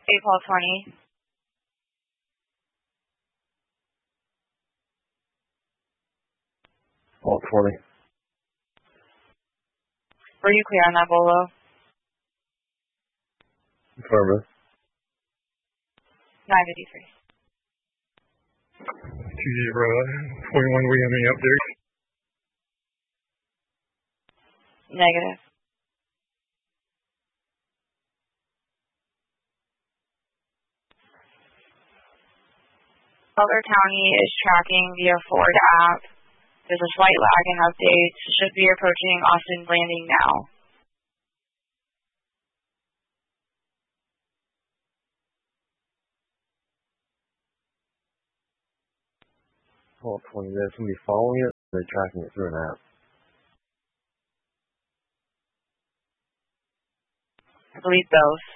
April 20. All 20. Were you clear on that, Bolo? Affirmative. 953. 2021, we have any updates? Negative. Butler County is tracking via Ford app. There's a slight lag in updates. Should be approaching Austin Landing now. All 20. They're going to be following it. They're tracking it through an app. I believe both.